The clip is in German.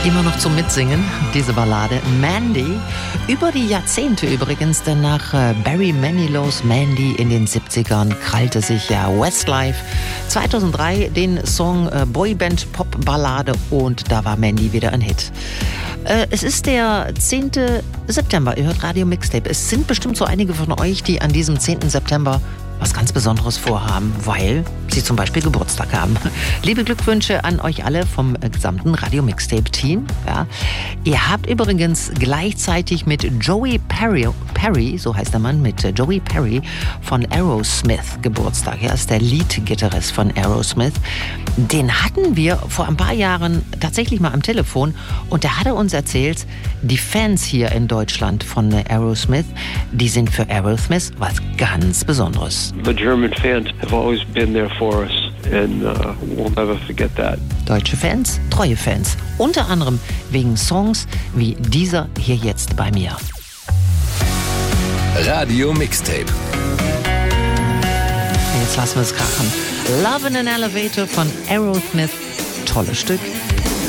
Immer noch zum Mitsingen, diese Ballade Mandy. Über die Jahrzehnte übrigens, denn nach Barry Manilows Mandy in den 70ern krallte sich ja Westlife 2003 den Song Boyband-Pop-Ballade und da war Mandy wieder ein Hit. Es ist der 10. September, ihr hört Radio Mixtape. Es sind bestimmt so einige von euch, die an diesem 10. September was ganz Besonderes vorhaben, weil sie zum Beispiel Geburtstag haben. Liebe Glückwünsche an euch alle vom gesamten Radio Mixtape Team. Ja. Ihr habt übrigens gleichzeitig mit Joey Perry, so heißt der Mann, mit Joey Perry von Aerosmith Geburtstag. Er ist der Lead-Gitarrist von Aerosmith. Den hatten wir vor ein paar Jahren tatsächlich mal am Telefon und der hatte uns erzählt, die Fans hier in Deutschland von Aerosmith, die sind für Aerosmith was ganz Besonderes. The German fans have always been there for us and we'll never forget that. Deutsche Fans, treue Fans. Unter anderem wegen Songs wie dieser hier jetzt bei mir. Radio Mixtape. Jetzt lassen wir es krachen. Love in an Elevator von Aerosmith. Tolles Stück.